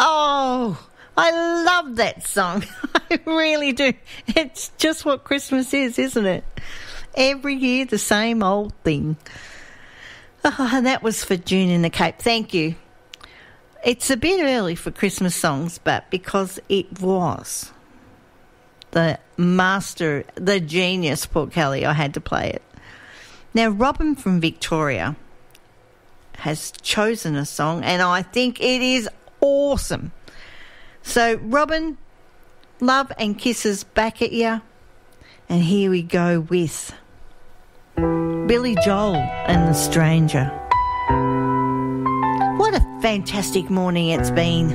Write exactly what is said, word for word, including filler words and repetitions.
Oh, I love that song. I really do. It's just what Christmas is, isn't it? Every year the same old thing. Oh, and that was for June in the Cape. Thank you. It's a bit early for Christmas songs, but because it was the master, the genius, Paul Kelly, I had to play it. Now, Robin from Victoria has chosen a song, and I think it is awesome. So, Robin, love and kisses back at you. And here we go with Billy Joel and The Stranger. What a fantastic morning it's been.